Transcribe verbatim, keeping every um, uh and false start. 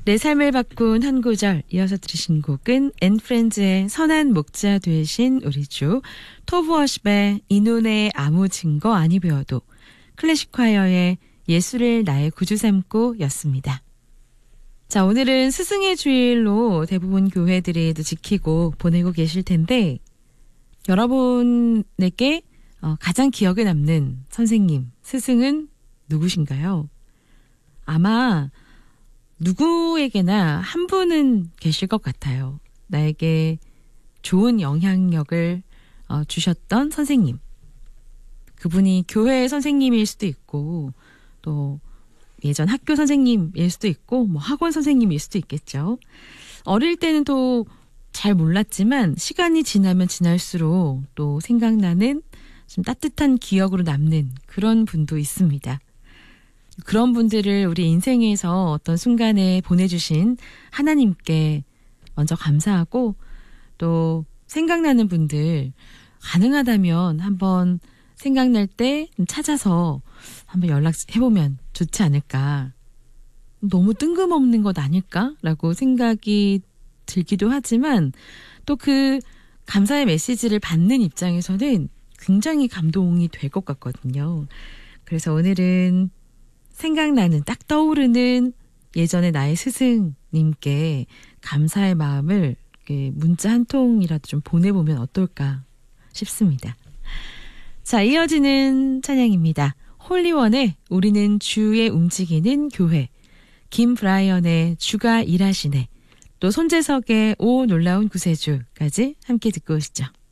내 삶을 바꾼 한 구절, 이어서 들으신 곡은 앤프렌즈의 선한 목자 되신 우리 주, 토브워십의 이 눈에 아무 증거 아니 배워도, 클래식콰이어의 예수를 나의 구주 삼고 였습니다. 자, 오늘은 스승의 주일로 대부분 교회들이 지키고 보내고 계실 텐데, 여러분에게 가장 기억에 남는 선생님, 스승은 누구신가요? 아마 누구에게나 한 분은 계실 것 같아요. 나에게 좋은 영향력을 어, 주셨던 선생님. 그분이 교회 선생님일 수도 있고, 또 예전 학교 선생님일 수도 있고, 뭐 학원 선생님일 수도 있겠죠. 어릴 때는 또 잘 몰랐지만 시간이 지나면 지날수록 또 생각나는 좀 따뜻한 기억으로 남는 그런 분도 있습니다. 그런 분들을 우리 인생에서 어떤 순간에 보내주신 하나님께 먼저 감사하고, 또 생각나는 분들 가능하다면 한번 생각날 때 찾아서 한번 연락해보면 좋지 않을까. 너무 뜬금없는 것 아닐까라고 생각이 들기도 하지만, 또 그 감사의 메시지를 받는 입장에서는 굉장히 감동이 될 것 같거든요. 그래서 오늘은 생각나는, 딱 떠오르는 예전에 나의 스승님께 감사의 마음을 문자 한 통이라도 좀 보내보면 어떨까 싶습니다. 자, 이어지는 찬양입니다. 홀리원의 우리는 주의 움직이는 교회, 김브라이언의 주가 일하시네, 또 손재석의 오 놀라운 구세주까지 함께 듣고 오시죠.